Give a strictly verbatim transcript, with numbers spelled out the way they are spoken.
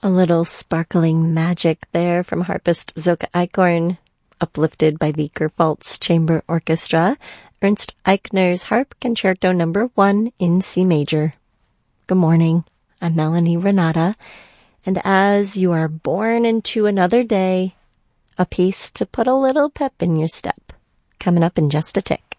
A little sparkling magic there from harpist Zoka Eichhorn, uplifted by the Gerpholz Chamber Orchestra, Ernst Eichner's Harp Concerto Number One in C Major. Good morning, I'm Melanie Renata, and as you are born into another day, a piece to put a little pep in your step, coming up in just a tick.